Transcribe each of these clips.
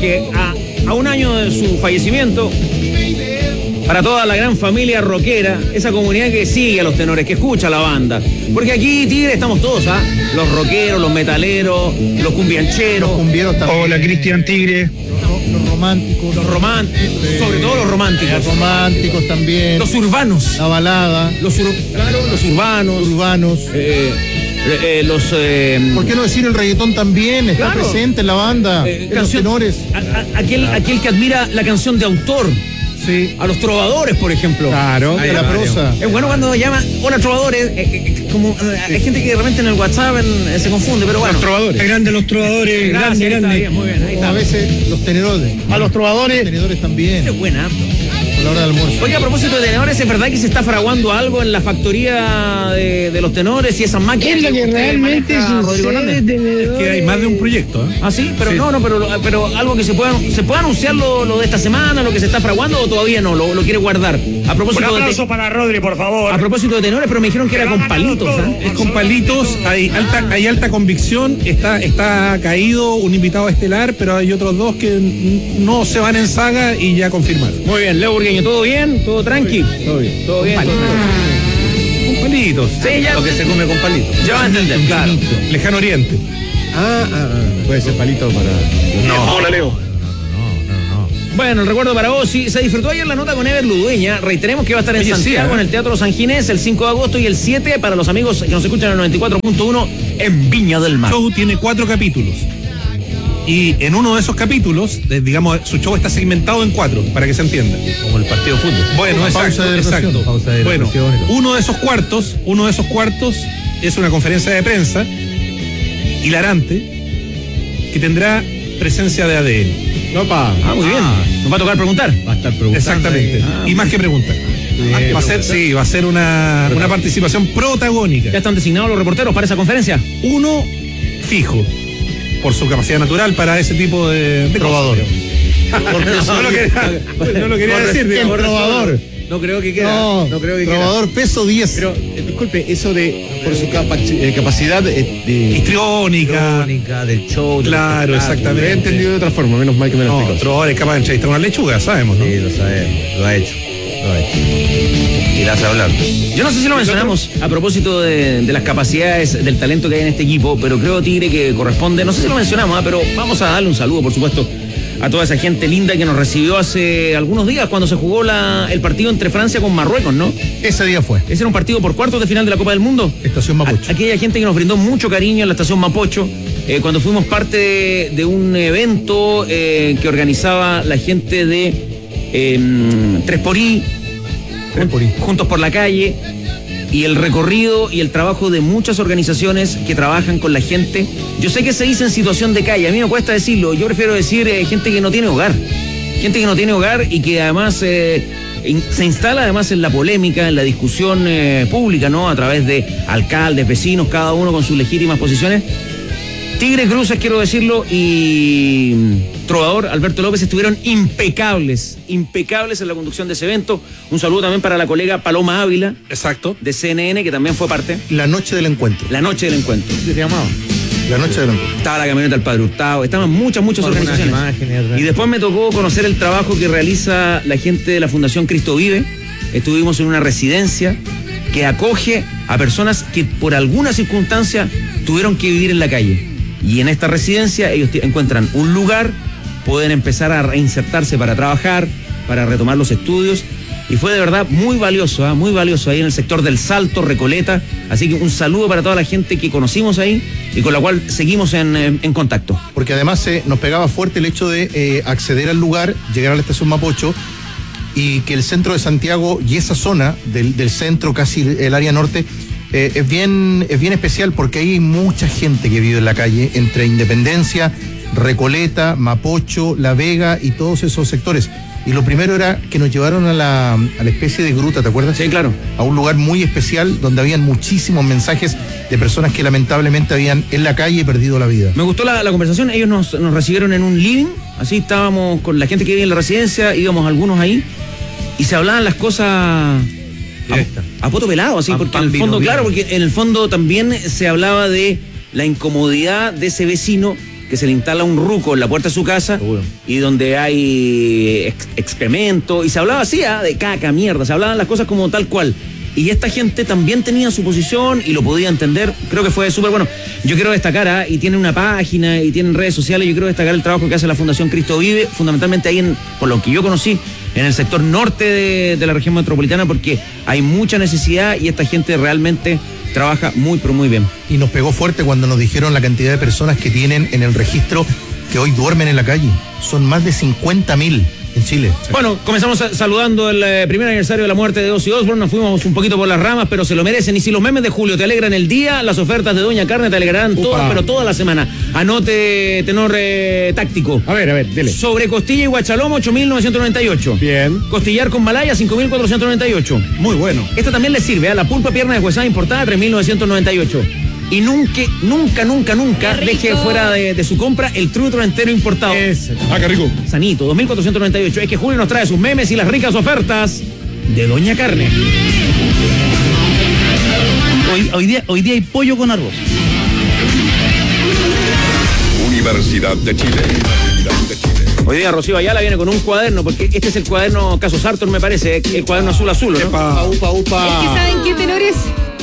que a un año de su fallecimiento, para toda la gran familia rockera, esa comunidad que sigue a los tenores, que escucha a la banda. Porque aquí, Tigre, estamos todos, ¿ah? Los rockeros, los metaleros, los cumbiancheros. Los cumbieros también. Hola, Cristian Tigre. Los románticos. Los románticos, sobre todo los románticos. Los románticos también. Los urbanos. La balada. Los urbanos. Urbanos. ¿Por qué no decir el reggaetón también? Está presente en la banda. Los tenores. Aquel que admira la canción de autor. Sí. A los trovadores, por ejemplo. Claro, de la prosa. Es bueno cuando llama, hola trovadores, hay gente que de repente en el WhatsApp se confunde, pero bueno. Los trovadores. Grandes los trovadores, grande. Muy bien, ahí está. A veces los tenedores. A los trovadores. Los tenedores también. Es buena. A la hora del almuerzo. Oye, a propósito de tenedores, ¿es verdad que se está fraguando algo en la factoría de los tenores y esas máquinas? Es lo que realmente sucede, Es que hay más de un proyecto, ¿eh? Ah, sí, pero sí. pero algo que se puede anunciar lo de esta semana, lo que se está fraguando, o todavía no, lo quiere guardar. A propósito Un aplauso para Rodri, por favor. A propósito de tenores, pero me dijeron que era con palitos, ¿eh? Es con palitos, hay alta convicción, está caído un invitado estelar, pero hay otros dos que no se van en saga y ya confirmaron. Muy bien, Leo Burgueño, ¿todo bien? ¿Todo tranqui? Todo bien. ¿Todo bien? Con palitos. Sí, ya. Lo que se come con palitos. Ya va a entender, claro. Lejano Oriente. Puede ser palito para. No. Hola, Leo. Bueno, el recuerdo para vos, sí, se disfrutó ayer la nota con Ever Ludueña. Reiteremos que va a estar en Santiago, en el Teatro San Ginés, el 5 de agosto y el 7 para los amigos que nos escuchan en el 94.1 en Viña del Mar. El show tiene 4 capítulos. Y en uno de esos capítulos, digamos, su show está segmentado en 4, para que se entienda. Como el partido de fútbol. Bueno, exacto. Bueno, uno de esos cuartos es una conferencia de prensa hilarante que tendrá presencia de ADN. Opa. Muy bien. Nos va a tocar preguntar. Va a estar preguntando. Exactamente. Y más que preguntar. Va a ser una participación protagónica. ¿Ya están designados los reporteros para esa conferencia? Uno fijo, por su capacidad natural para ese tipo de Trovador. No lo quería decir. El trovador. No creo que quede. No creo que trovador peso 10. Pero, disculpe, eso de por su capacidad histriónica del show. Claro, exactamente. Lo he entendido de otra forma, menos mal que me lo explicó. Trovador es capaz de entrevistar una lechuga, sabemos, ¿no? Sí, lo sabemos, lo ha hecho. Y la hace hablar. Yo no sé si lo mencionamos a propósito de las capacidades, del talento que hay en este equipo, pero creo, Tigre, que corresponde, no sé si lo mencionamos, pero vamos a darle un saludo, por supuesto, a toda esa gente linda que nos recibió hace algunos días cuando se jugó el partido entre Francia con Marruecos, ¿no? Ese día fue. Ese era un partido por cuartos de final de la Copa del Mundo. Estación Mapocho. Aquella gente que nos brindó mucho cariño en la estación Mapocho, cuando fuimos parte de un evento que organizaba la gente de Tresporí, Juntos por la Calle, y el recorrido y el trabajo de muchas organizaciones que trabajan con la gente. Yo sé que se dice en situación de calle, a mí me cuesta decirlo, yo prefiero decir gente que no tiene hogar. Gente que no tiene hogar y que además se instala además en la polémica, en la discusión pública, ¿no? A través de alcaldes, vecinos, cada uno con sus legítimas posiciones. Tigre Cruces, quiero decirlo, y Trovador, Alberto López, estuvieron impecables en la conducción de ese evento. Un saludo también para la colega Paloma Ávila. Exacto. De CNN, que también fue parte. La noche del encuentro. La noche del encuentro. ¿Qué se llamaba? La noche del encuentro. Estaba la camioneta del Padre Hurtado, estaban muchas organizaciones. Y después me tocó conocer el trabajo que realiza la gente de la Fundación Cristo Vive. Estuvimos en una residencia que acoge a personas que por alguna circunstancia tuvieron que vivir en la calle. Y en esta residencia ellos encuentran un lugar, pueden empezar a reinsertarse para trabajar, para retomar los estudios. Y fue de verdad muy valioso ahí en el sector del Salto, Recoleta. Así que un saludo para toda la gente que conocimos ahí y con la cual seguimos en contacto. Porque además nos pegaba fuerte el hecho de acceder al lugar, llegar a la estación Mapocho, y que el centro de Santiago y esa zona del centro, casi el área norte, es bien especial porque hay mucha gente que vive en la calle, entre Independencia, Recoleta, Mapocho, La Vega y todos esos sectores. Y lo primero era que nos llevaron a la especie de gruta, ¿te acuerdas? Sí, claro. A un lugar muy especial donde habían muchísimos mensajes de personas que lamentablemente habían en la calle perdido la vida. Me gustó la conversación, ellos nos recibieron en un living, así estábamos con la gente que vive en la residencia, íbamos algunos ahí, y se hablaban las cosas a poto pelado, así, porque en el fondo, claro, porque en el fondo también se hablaba de la incomodidad de ese vecino que se le instala un ruco en la puerta de su casa y donde hay excremento, y se hablaba así, de caca, mierda, se hablaban las cosas como tal cual. Y esta gente también tenía su posición y lo podía entender. Creo que fue súper bueno. Yo quiero destacar, y tiene una página y tienen redes sociales, yo quiero destacar el trabajo que hace la Fundación Cristo Vive, fundamentalmente ahí, por lo que yo conocí, en el sector norte de la región metropolitana, porque hay mucha necesidad y esta gente realmente trabaja muy, pero muy bien. Y nos pegó fuerte cuando nos dijeron la cantidad de personas que tienen en el registro que hoy duermen en la calle. Son más de 50.000 en Chile. Bueno, comenzamos saludando el primer aniversario de la muerte de Ozzy Osbourne. Nos fuimos un poquito por las ramas, pero se lo merecen. Y si los memes de Julio te alegran el día, las ofertas de Doña Carne te alegrarán todas, pero toda la semana. Anote, tenor táctico. A ver, dele. Sobre costilla y guachalomo, 8.998. Bien. Costillar con malaya, 5.498. Muy bueno. Esta también le sirve, la pulpa pierna de huesada importada, 3.998. Y nunca deje fuera de su compra el trutro entero importado. Qué rico. Sanito, 2.498. Es que Julio nos trae sus memes y las ricas ofertas de Doña Carne. Hoy día hay pollo con arroz. Universidad de Chile. Hoy día Rocío Ayala viene con un cuaderno, porque este es el cuaderno Caso Sartor, me parece, el cuaderno azul, ¿no? Upa. Es que ¿saben qué, tenores?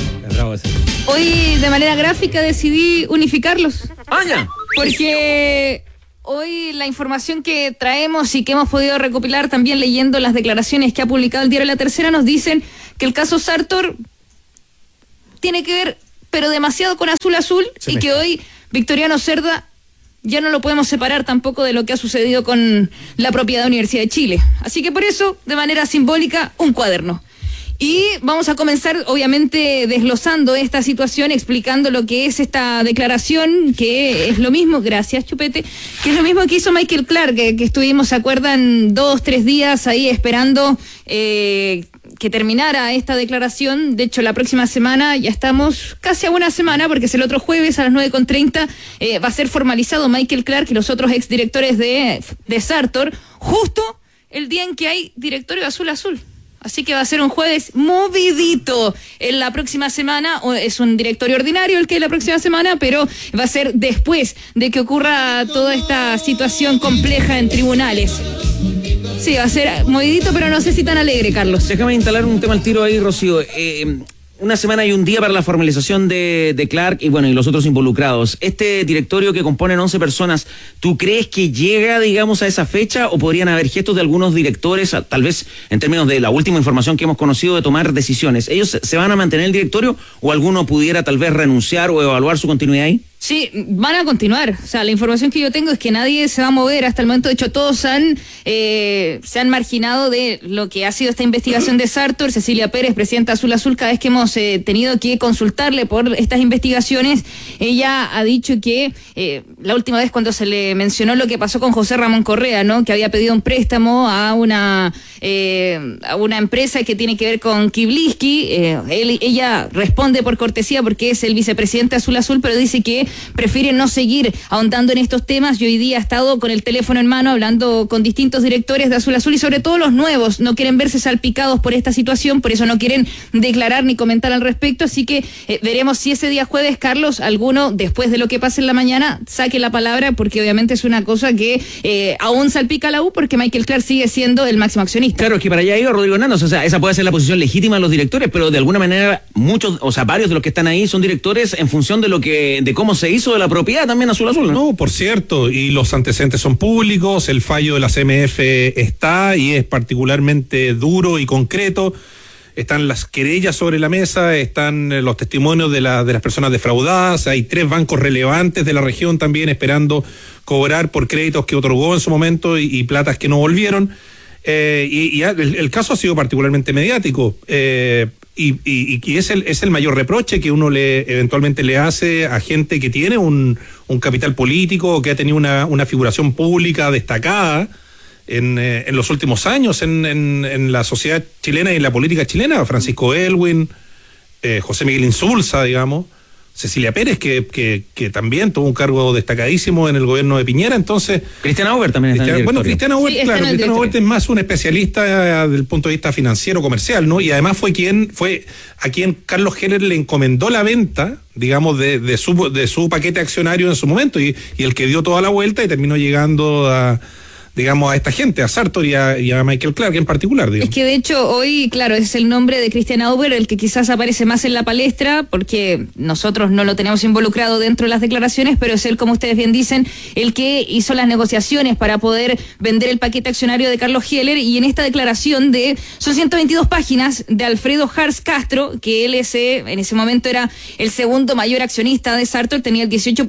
Hoy de manera gráfica decidí unificarlos. ¡Aña! Porque hoy la información que traemos y que hemos podido recopilar también leyendo las declaraciones que ha publicado el diario La Tercera nos dicen que el caso Sartor tiene que ver, pero demasiado, con Azul y que hoy Victoriano Cerda ya no lo podemos separar tampoco de lo que ha sucedido con la propiedad de Universidad de Chile. Así que por eso, de manera simbólica, un cuaderno. Y vamos a comenzar, obviamente, desglosando esta situación, explicando lo que es esta declaración, que es lo mismo, gracias Chupete, que es lo mismo que hizo Michael Clark, que estuvimos, ¿se acuerdan? 2-3 días ahí esperando que terminara esta declaración. De hecho, la próxima semana, ya estamos casi a una semana, porque es el otro jueves a las 9:30, va a ser formalizado Michael Clark y los otros exdirectores de Sartor, justo el día en que hay directorio azul. Así que va a ser un jueves movidito en la próxima semana. Es un directorio ordinario el que es la próxima semana, pero va a ser después de que ocurra toda esta situación compleja en tribunales. Sí, va a ser movidito, pero no sé si tan alegre, Carlos. Déjame instalar un tema al tiro ahí, Rocío. Una semana y un día para la formalización de Clark y los otros involucrados. Este directorio que componen 11 personas, ¿tú crees que llega, digamos, a esa fecha, o podrían haber gestos de algunos directores, tal vez en términos de la última información que hemos conocido, de tomar decisiones? ¿Ellos se van a mantener en el directorio o alguno pudiera tal vez renunciar o evaluar su continuidad ahí? Sí, van a continuar. O sea, la información que yo tengo es que nadie se va a mover hasta el momento. De hecho, todos se han marginado de lo que ha sido esta investigación de Sartor. Cecilia Pérez, presidenta Azul, cada vez que hemos tenido que consultarle por estas investigaciones, ella ha dicho que la última vez cuando se le mencionó lo que pasó con José Ramón Correa, ¿no?, que había pedido un préstamo a una empresa que tiene que ver con Kiblisky, ella responde por cortesía porque es el vicepresidente Azul, pero dice que prefiere no seguir ahondando en estos temas, y hoy día ha estado con el teléfono en mano hablando con distintos directores de Azul y sobre todo los nuevos. No quieren verse salpicados por esta situación, por eso no quieren declarar ni comentar al respecto, así que veremos si ese día jueves, Carlos, alguno, después de lo que pase en la mañana, saque la palabra, porque obviamente es una cosa que aún salpica a la U, porque Michael Clark sigue siendo el máximo accionista. Claro, es que para allá iba Rodrigo Hernández, o sea, esa puede ser la posición legítima de los directores, pero de alguna manera varios de los que están ahí son directores en función de cómo se hizo de la propiedad también Azul, ¿no? No, por cierto, y los antecedentes son públicos, el fallo de la CMF está y es particularmente duro y concreto. Están las querellas sobre la mesa, están los testimonios de las personas defraudadas, hay 3 bancos relevantes de la región también esperando cobrar por créditos que otorgó en su momento y platas que no volvieron. El caso ha sido particularmente mediático. Y es el mayor reproche que uno eventualmente le hace a gente que tiene un capital político, que ha tenido una figuración pública destacada en los últimos años en la sociedad chilena y en la política chilena. Francisco Elwin, José Miguel Insulza, digamos, Cecilia Pérez, que también tuvo un cargo destacadísimo en el gobierno de Piñera. Entonces, Cristian Auber también está en el bueno, directorio. Cristian Auber, Sí, está claro, en el Cristian Auber directorio. es más un especialista desde el punto de vista financiero, comercial, ¿no? Y además fue a quien Carlos Heller le encomendó la venta, digamos, de su paquete accionario en su momento, y el que dio toda la vuelta y terminó llegando a esta gente, a Sartor y a Michael Clark en particular, digamos. Es que de hecho hoy, claro, es el nombre de Christian Auber el que quizás aparece más en la palestra, porque nosotros no lo tenemos involucrado dentro de las declaraciones, pero es él, como ustedes bien dicen, el que hizo las negociaciones para poder vender el paquete accionario de Carlos Heller, y en esta declaración son 122 páginas de Alfredo Hars Castro, que él en ese momento era el segundo mayor accionista de Sartor, tenía el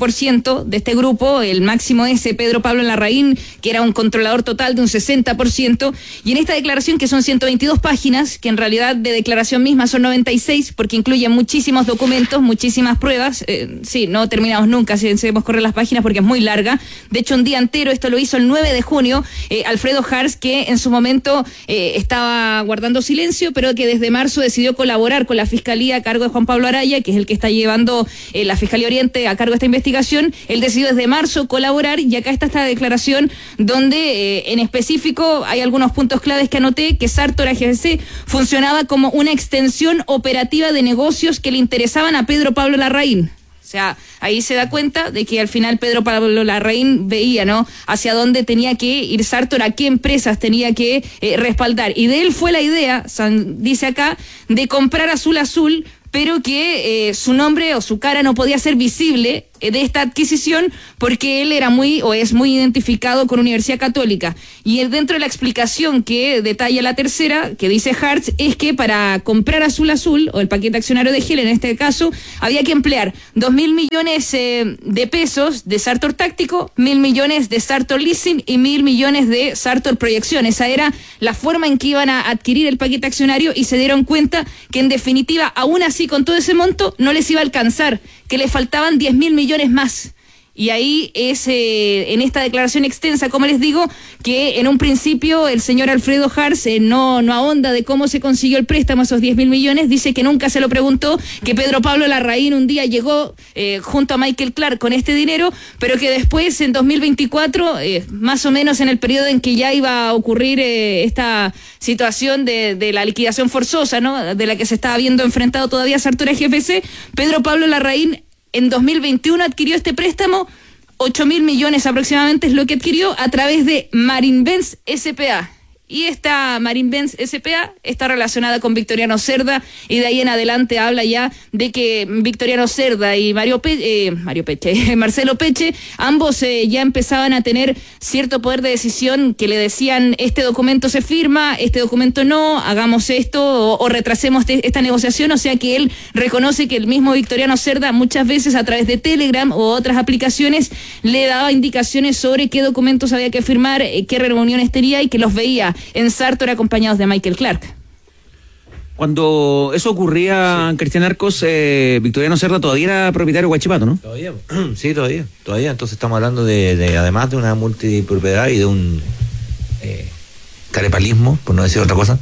18% de este grupo, el máximo es Pedro Pablo Larraín, que era un controlador total de un 60%, y en esta declaración, que son 122 páginas, que en realidad de declaración misma son 96, porque incluye muchísimos documentos, muchísimas pruebas, no terminamos nunca si debemos correr las páginas porque es muy larga. De hecho, un día entero, esto lo hizo el 9 de junio, Alfredo Hars, que en su momento estaba guardando silencio, pero que desde marzo decidió colaborar con la Fiscalía a cargo de Juan Pablo Araya, que es el que está llevando la Fiscalía Oriente a cargo de esta investigación. Él decidió desde marzo colaborar, y acá está esta declaración donde en específico hay algunos puntos claves que anoté: que Sartor AGC funcionaba como una extensión operativa de negocios que le interesaban a Pedro Pablo Larraín. O sea, ahí se da cuenta de que al final Pedro Pablo Larraín veía, ¿no?, hacia dónde tenía que ir Sartor, a qué empresas tenía que respaldar. Y de él fue la idea, dice acá, de comprar Azul, pero que su nombre o su cara no podía ser visible de esta adquisición, porque él es muy identificado con Universidad Católica. Y dentro de la explicación que detalla la tercera, que dice Hartz, es que para comprar Azul, o el paquete accionario de Heller en este caso, había que emplear 2.000 millones de pesos de Sartor Táctico, 1.000 millones de Sartor Leasing y 1.000 millones de Sartor Proyección. Esa era la forma en que iban a adquirir el paquete accionario, y se dieron cuenta que en definitiva, aún así, con todo ese monto, no les iba a alcanzar, que le faltaban 10.000 millones más. Y ahí es en esta declaración extensa, como les digo, que en un principio el señor Alfredo Hars no ahonda de cómo se consiguió el préstamo, esos 10.000 millones, dice que nunca se lo preguntó, que Pedro Pablo Larraín un día llegó junto a Michael Clark con este dinero, pero que después, en 2024, más o menos en el periodo en que ya iba a ocurrir esta situación de la liquidación forzosa, ¿no?, de la que se estaba viendo enfrentado todavía Sartor GFC, Pedro Pablo Larraín en 2021 adquirió este préstamo, 8.000 millones aproximadamente es lo que adquirió a través de Marinbenz S.p.A. Y esta Marinbenz S.p.A. está relacionada con Victoriano Cerda, y de ahí en adelante habla ya de que Victoriano Cerda y Marcelo Peche, ambos ya empezaban a tener cierto poder de decisión, que le decían: este documento se firma, este documento no, hagamos esto o retrasemos esta negociación. O sea que él reconoce que el mismo Victoriano Cerda muchas veces a través de Telegram u otras aplicaciones le daba indicaciones sobre qué documentos había que firmar, qué reuniones tenía, y que los veía en Sartor acompañados de Michael Clark. Cuando eso ocurría, sí, Cristian Arcos, Victoriano Cerda todavía era propietario de Huachipato, ¿no? Todavía, sí, todavía. Entonces estamos hablando de además de una multipropiedad y de un carepalismo, por no decir otra cosa,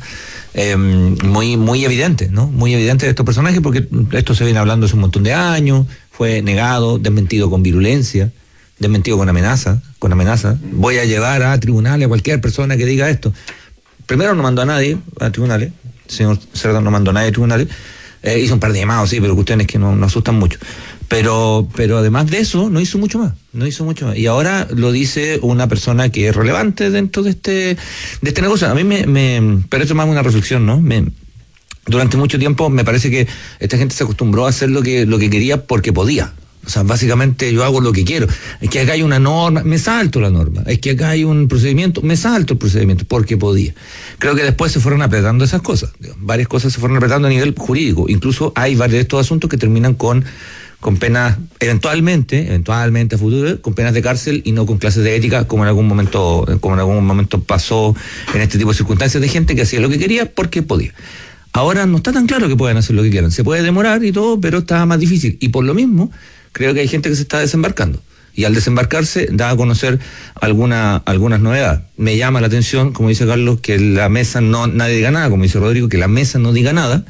muy evidente, ¿no? Muy evidente de estos personajes, porque esto se viene hablando hace un montón de años, fue negado, desmentido con virulencia, desmentido con amenaza. Voy a llevar a tribunales a cualquier persona que diga esto. Primero no mandó a nadie a tribunales, el señor Cerda no mandó a nadie a tribunales, hizo un par de llamados, sí, pero cuestiones que no asustan mucho. Pero además de eso, no hizo mucho más. Y ahora lo dice una persona que es relevante dentro de este negocio. A mí pero esto es más una reflexión, ¿no? Durante mucho tiempo me parece que esta gente se acostumbró a hacer lo que quería porque podía. O sea, básicamente yo hago lo que quiero. Es que acá hay una norma, me salto la norma. Es que acá hay un procedimiento, me salto el procedimiento porque podía. Creo que después se fueron apretando esas cosas. Varias cosas se fueron apretando a nivel jurídico. Incluso hay varios de estos asuntos que terminan con penas, eventualmente a futuro, con penas de cárcel y no con clases de ética, como en algún momento pasó en este tipo de circunstancias, de gente que hacía lo que quería porque podía. Ahora no está tan claro que puedan hacer lo que quieran. Se puede demorar y todo, pero está más difícil. Y por lo mismo, creo que hay gente que se está desembarcando. Y al desembarcarse da a conocer algunas novedades. Me llama la atención, como dice Carlos, que la mesa nadie diga nada, como dice Rodrigo, que la mesa no diga nada,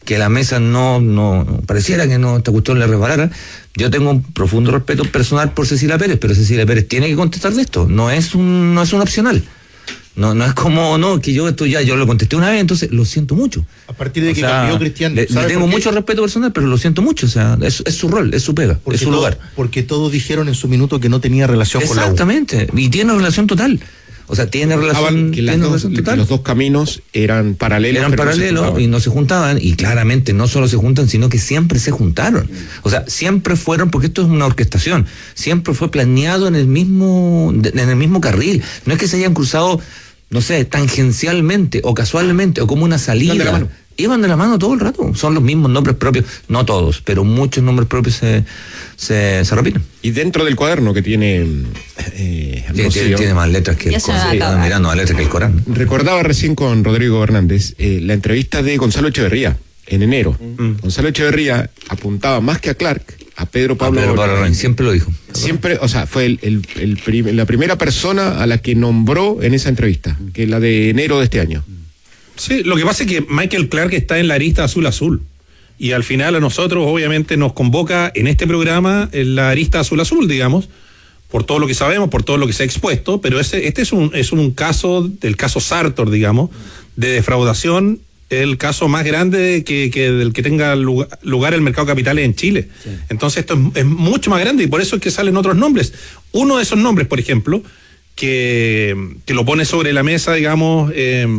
que la mesa no pareciera que no esta cuestión le resbalara. Yo tengo un profundo respeto personal por Cecilia Pérez, pero Cecilia Pérez tiene que contestar de esto, no es un opcional. No es como, que yo lo contesté una vez, entonces lo siento mucho. A partir de que cambió Cristian. Le tengo mucho respeto personal, pero lo siento mucho, o sea, es su rol, es su pega, es su lugar. Porque todos dijeron en su minuto que no tenía relación con la U. Exactamente, y tiene relación total. O sea, tiene relación total. Los dos caminos eran paralelos. Eran paralelos y no se juntaban, y claramente no solo se juntan, sino que siempre se juntaron. O sea, siempre fueron, porque esto es una orquestación, siempre fue planeado en el mismo carril. No es que se hayan cruzado, no sé, tangencialmente o casualmente o como una salida. Iban de la mano todo el rato. Son los mismos nombres propios, no todos, pero muchos nombres propios se repiten. Y dentro del cuaderno que tiene tiene más letras que el Corán. Mirando más letras que el Corán. Recordaba recién con Rodrigo Hernández la entrevista de Gonzalo Echeverría en enero. Gonzalo Echeverría apuntaba más que a Clark, a Pedro Pablo Larraín, siempre lo dijo. Siempre, o sea, fue la primera persona a la que nombró en esa entrevista, que es la de enero de este año. Sí, lo que pasa es que Michael Clark está en la arista azul-azul. Y al final a nosotros obviamente nos convoca en este programa en la arista azul-azul, digamos, por todo lo que sabemos, por todo lo que se ha expuesto, pero este es un caso, del caso Sartor, digamos, de defraudación, el caso más grande del que tenga lugar el mercado de capitales en Chile. Sí. Entonces esto es mucho más grande y por eso es que salen otros nombres. Uno de esos nombres, por ejemplo, que lo pone sobre la mesa, digamos,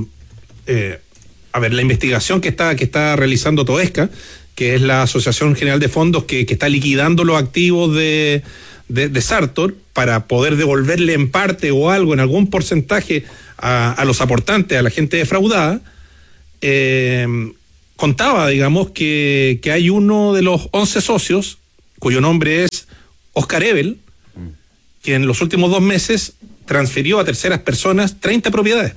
la investigación que está realizando Toesca, que es la Asociación General de Fondos que está liquidando los activos de Sartor para poder devolverle en parte o algo, en algún porcentaje a los aportantes, a la gente defraudada. Contaba, digamos, que hay uno de los 11 socios, cuyo nombre es Oscar Ebel, que en los últimos 2 meses transfirió a terceras personas 30 propiedades.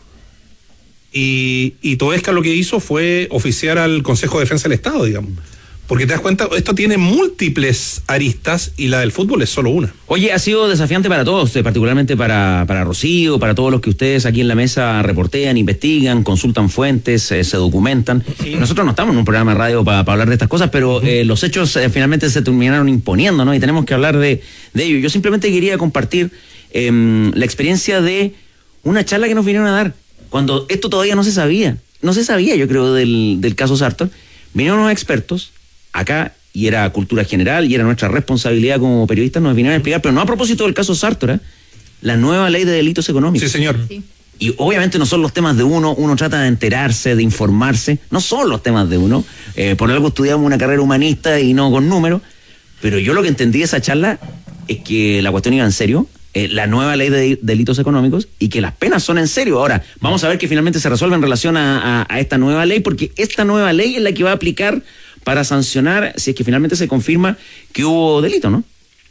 Y Toesca lo que hizo fue oficiar al Consejo de Defensa del Estado, digamos. Porque te das cuenta, esto tiene múltiples aristas y la del fútbol es solo una. Oye, ha sido desafiante para todos, particularmente para Rocío, para todos los que ustedes aquí en la mesa reportean, investigan, consultan fuentes, se documentan. Sí. Nosotros no estamos en un programa de radio para hablar de estas cosas, pero los hechos finalmente se terminaron imponiendo, ¿no? Y tenemos que hablar de ello. Yo simplemente quería compartir la experiencia de una charla que nos vinieron a dar cuando esto todavía no se sabía, yo creo, del caso Sartor. Vinieron unos expertos acá, y era cultura general, y era nuestra responsabilidad como periodistas, nos vinieron a explicar, pero no a propósito del caso Sartor, la nueva ley de delitos económicos. Sí, señor. Sí. Y obviamente no son los temas de uno trata de enterarse, de informarse, no son los temas de uno, por algo estudiamos una carrera humanista y no con números, pero yo lo que entendí de esa charla es que la cuestión iba en serio, la nueva ley de delitos económicos, y que las penas son en serio. Ahora, vamos a ver que finalmente se resuelve en relación a esta nueva ley, porque esta nueva ley es la que va a aplicar para sancionar si es que finalmente se confirma que hubo delito, ¿no?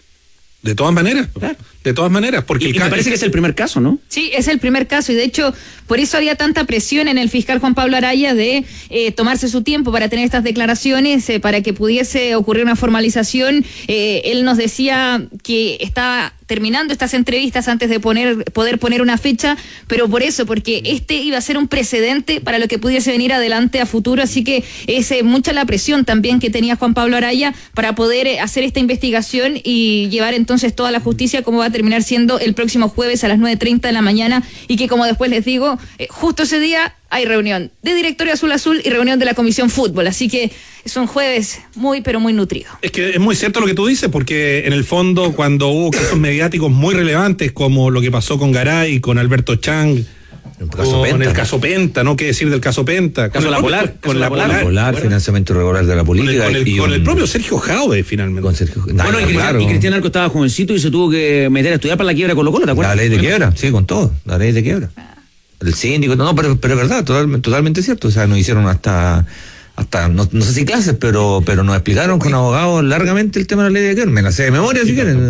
De todas maneras, claro. De todas maneras, porque me parece que es el primer caso, ¿no? Sí, es el primer caso, y de hecho por eso había tanta presión en el fiscal Juan Pablo Araya de tomarse su tiempo para tener estas declaraciones, para que pudiese ocurrir una formalización. Él nos decía que está terminando estas entrevistas antes de poder poner una fecha, pero porque este iba a ser un precedente para lo que pudiese venir adelante a futuro, así que es mucha la presión también que tenía Juan Pablo Araya para poder hacer esta investigación y llevar entonces toda la justicia, como va a terminar siendo el próximo jueves a las 9:30 de la mañana, y que, como después les digo, justo ese día hay reunión de directorio azul y reunión de la Comisión Fútbol, así que es un jueves muy, pero muy nutrido. Es que es muy cierto lo que tú dices, porque en el fondo, cuando hubo casos mediáticos muy relevantes, como lo que pasó con Garay, con Alberto Chang, con el caso Penta, ¿no? ¿Qué decir del caso Penta? Caso La Polar. Con La Polar, financiamiento irregular de la política. Con el propio Sergio Jaude, finalmente. Con Sergio y Cristian Arco estaba jovencito y se tuvo que meter a estudiar para la quiebra de Colo-Colo, ¿te acuerdas? La ley de quiebra, sí, con todo. La ley de quiebra. El síndico, pero es verdad, totalmente cierto. O sea, nos hicieron hasta no sé si clases, pero nos explicaron con abogados largamente el tema de la ley de quiebra. Me la sé de memoria, si quieren.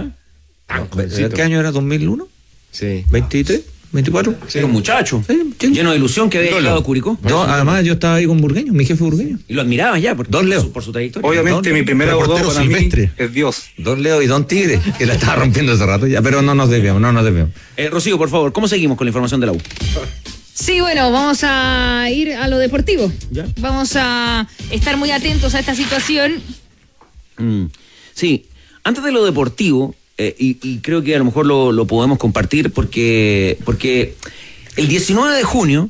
¿Qué año era? ¿2001? Sí. ¿23? ¿24? Sí. Era un muchacho, sí. Lleno de ilusión, que había llegado a Curicó. Además, yo estaba ahí con Burgueño, mi jefe Burgueño. Y lo admirabas ya por su trayectoria. Obviamente, mi primer abogado para mí es Dios. Don Leo y Don Tigre, que la estaba rompiendo hace rato ya, pero no nos desviamos. Rocío, por favor, ¿cómo seguimos con la información de la U? Sí, bueno, vamos a ir a lo deportivo. ¿Ya? Vamos a estar muy atentos a esta situación. Sí, antes de lo deportivo, y creo que a lo mejor lo podemos compartir porque el 19 de junio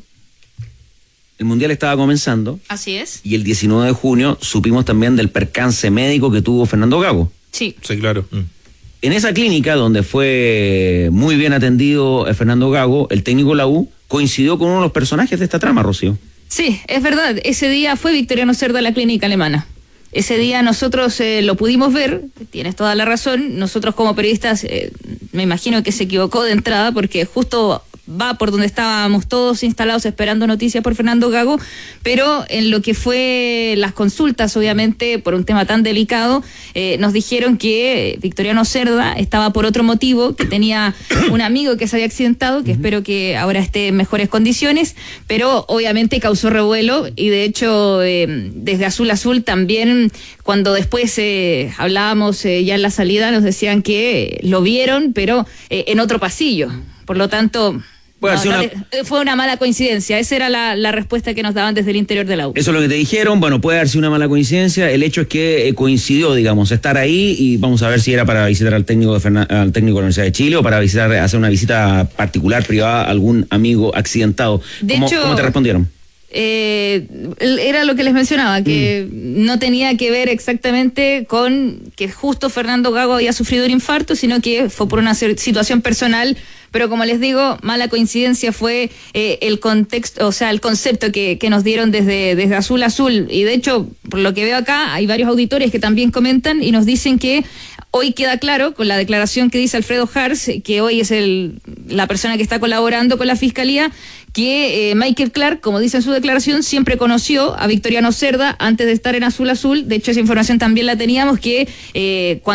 el Mundial estaba comenzando. Así es. Y el 19 de junio supimos también del percance médico que tuvo Fernando Gago. Sí. Sí, claro. En esa clínica donde fue muy bien atendido Fernando Gago, el técnico de la U coincidió con uno de los personajes de esta trama, Rocío. Sí, es verdad. Ese día fue Victoriano Cerda a la clínica alemana. Ese día nosotros lo pudimos ver, tienes toda la razón. Nosotros como periodistas, me imagino que se equivocó de entrada porque justo va por donde estábamos todos instalados esperando noticias por Fernando Gago, pero en lo que fue las consultas, obviamente, por un tema tan delicado, nos dijeron que Victoriano Cerda estaba por otro motivo, que tenía un amigo que se había accidentado, que espero que ahora esté en mejores condiciones, pero obviamente causó revuelo y de hecho desde Azul Azul también, cuando después hablábamos ya en la salida, nos decían que lo vieron, pero en otro pasillo. Por lo tanto, fue una mala coincidencia. Esa era la respuesta que nos daban desde el interior de la U. Eso es lo que te dijeron. Bueno, puede haber sido una mala coincidencia. El hecho es que coincidió, digamos, estar ahí y vamos a ver si era para visitar al técnico de la Universidad de Chile o para hacer una visita particular, privada, a algún amigo accidentado. ¿Cómo te respondieron? Era lo que les mencionaba, que no tenía que ver exactamente con que justo Fernando Gago había sufrido un infarto, sino que fue por una situación personal. Pero como les digo, mala coincidencia fue el contexto, o sea, el concepto que nos dieron desde Azul Azul. Y de hecho, por lo que veo acá, hay varios auditores que también comentan y nos dicen que hoy queda claro, con la declaración que dice Alfredo Hars, que hoy es la persona que está colaborando con la Fiscalía, que Michael Clark, como dice en su declaración, siempre conoció a Victoriano Cerda antes de estar en Azul Azul. De hecho, esa información también la teníamos, que cuando